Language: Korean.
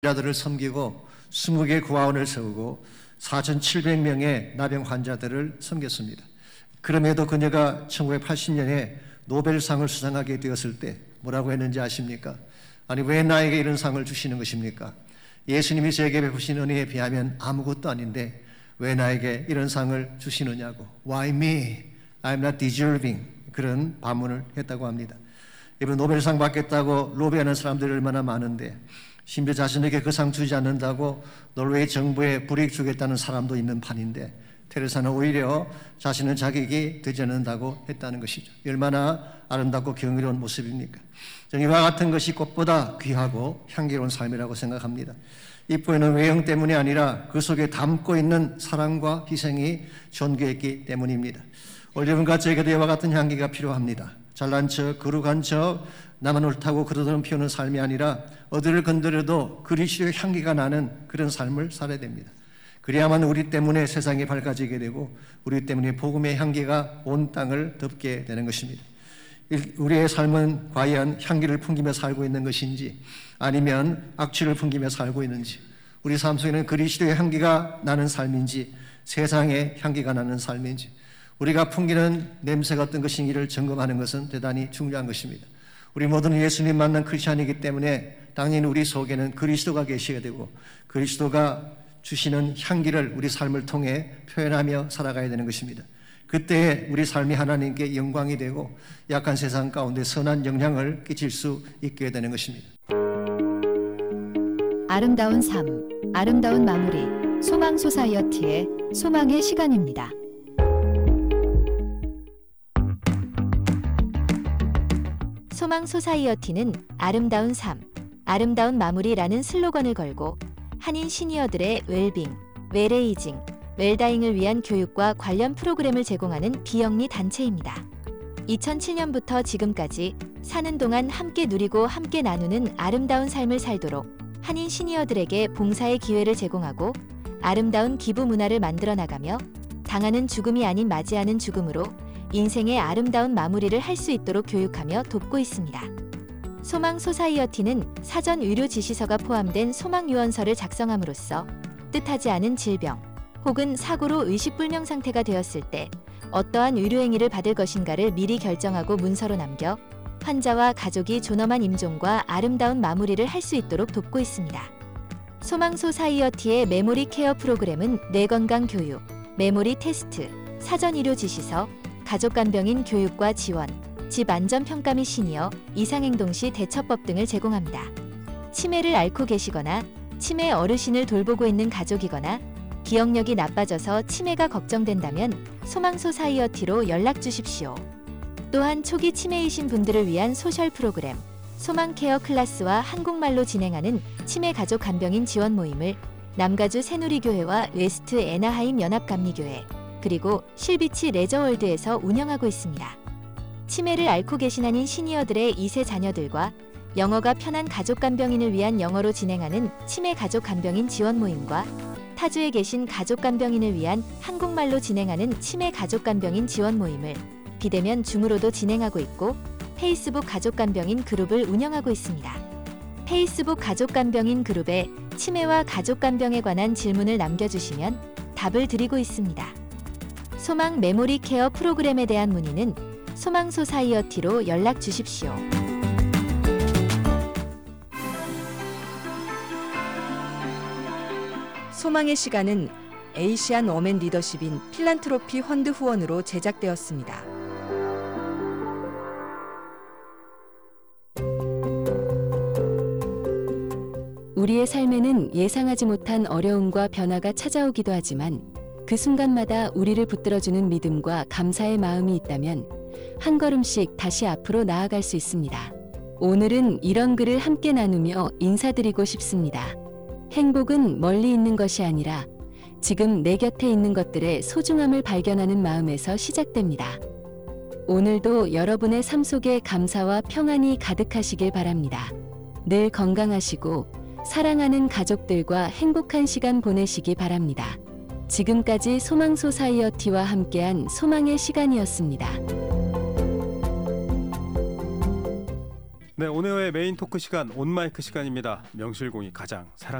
환자들을 섬기고 20개 구하원을 세우고 4,700명의 나병 환자들을 섬겼습니다. 그럼에도 그녀가 1980년에 노벨상을 수상하게 되었을 때 뭐라고 했는지 아십니까? 아니, 왜 나에게 이런 상을 주시는 것입니까? 예수님이 제게 베푸신 은혜에 비하면 아무것도 아닌데 왜 나에게 이런 상을 주시느냐고. Why me? I'm not deserving. 그런 반문을 했다고 합니다. 여러분, 노벨상 받겠다고 로비하는 사람들이 얼마나 많은데, 심지어 자신에게 그 상 주지 않는다고 노르웨이 정부에 불이익 주겠다는 사람도 있는 판인데, 테레사는 오히려 자신은 자격이 되지 않는다고 했다는 것이죠. 얼마나 아름답고 경이로운 모습입니까? 저는 이와 같은 것이 꽃보다 귀하고 향기로운 삶이라고 생각합니다. 이보이는 외형 때문이 아니라 그 속에 담고 있는 사랑과 희생이 존귀했기 때문입니다. 여러분과 저에게도 이와 같은 향기가 필요합니다. 잘난 척, 거룩한 척, 나만 옳다고 그러던 피우는 삶이 아니라 어디를 건드려도 그리스도의 향기가 나는 그런 삶을 살아야 됩니다. 그래야만 우리 때문에 세상이 밝아지게 되고 우리 때문에 복음의 향기가 온 땅을 덮게 되는 것입니다. 우리의 삶은 과연 향기를 풍기며 살고 있는 것인지 아니면 악취를 풍기며 살고 있는지, 우리 삶 속에는 그리스도의 향기가 나는 삶인지 세상의 향기가 나는 삶인지, 우리가 풍기는 냄새가 어떤 것인지를 점검하는 것은 대단히 중요한 것입니다. 우리 모두는 예수님 만난 크리스찬이기 때문에 당연히 우리 속에는 그리스도가 계셔야 되고 그리스도가 주시는 향기를 우리 삶을 통해 표현하며 살아가야 되는 것입니다. 그때 우리 삶이 하나님께 영광이 되고 약한 세상 가운데 선한 영향을 끼칠 수 있게 되는 것입니다. 아름다운 삶, 아름다운 마무리, 소망 소사이어티의 소망의 시간입니다. 소망 소사이어티는 아름다운 삶, 아름다운 마무리라는 슬로건을 걸고 한인 시니어들의 웰빙, 웰에이징, 웰다잉을 위한 교육과 관련 프로그램을 제공하는 비영리 단체입니다. 2007년부터 지금까지 사는 동안 함께 누리고 함께 나누는 아름다운 삶을 살도록 한인 시니어들에게 봉사의 기회를 제공하고 아름다운 기부 문화를 만들어 나가며 당하는 죽음이 아닌 맞이하는 죽음으로 인생의 아름다운 마무리를 할 수 있도록 교육하며 돕고 있습니다. 소망 소사이어티는 사전 의료 지시서가 포함된 소망 유언서를 작성함으로써 뜻하지 않은 질병 혹은 사고로 의식불명 상태가 되었을 때 어떠한 의료행위를 받을 것인가를 미리 결정하고 문서로 남겨 환자와 가족이 존엄한 임종과 아름다운 마무리를 할 수 있도록 돕고 있습니다. 소망 소사이어티의 메모리 케어 프로그램은 뇌건강 교육, 메모리 테스트, 사전 의료 지시서, 가족간병인 교육과 지원, 집 안전평가 및 시니어, 이상행동 시 대처법 등을 제공합니다. 치매를 앓고 계시거나 치매 어르신을 돌보고 있는 가족이거나 기억력이 나빠져서 치매가 걱정된다면 소망 소사이어티로 연락 주십시오. 또한 초기 치매이신 분들을 위한 소셜 프로그램, 소망 케어 클래스와 한국말로 진행하는 치매 가족 간병인 지원 모임을 남가주 새누리교회와 웨스트 애나하임 연합감리교회, 그리고 실비치 레저월드에서 운영하고 있습니다. 치매를 앓고 계신 한인 시니어들의 2세 자녀들과 영어가 편한 가족 간병인을 위한 영어로 진행하는 치매 가족 간병인 지원 모임과 타주에 계신 가족 간병인을 위한 한국말로 진행하는 치매 가족 간병인 지원 모임을 비대면 줌으로도 진행하고 있고 페이스북 가족 간병인 그룹을 운영하고 있습니다. 페이스북 가족 간병인 그룹에 치매와 가족 간병에 관한 질문을 남겨주시면 답을 드리고 있습니다. 소망 메모리 케어 프로그램에 대한 문의는 소망 소사이어티로 연락 주십시오. 소망의 시간은 에이시안 워맨 리더십인 필란트로피 펀드 후원으로 제작되었습니다. 우리의 삶에는 예상하지 못한 어려움과 변화가 찾아오기도 하지만 그 순간마다 우리를 붙들어주는 믿음과 감사의 마음이 있다면 한 걸음씩 다시 앞으로 나아갈 수 있습니다. 오늘은 이런 글을 함께 나누며 인사드리고 싶습니다. 행복은 멀리 있는 것이 아니라 지금 내 곁에 있는 것들의 소중함을 발견하는 마음에서 시작됩니다. 오늘도 여러분의 삶 속에 감사와 평안이 가득하시길 바랍니다. 늘 건강하시고 사랑하는 가족들과 행복한 시간 보내시기 바랍니다. 지금까지 소망 소사이어티와 함께한 소망의 시간이었습니다. 네, 오늘의 메인 토크 시간 온마이크 시간입니다. 명실공히 가장 사랑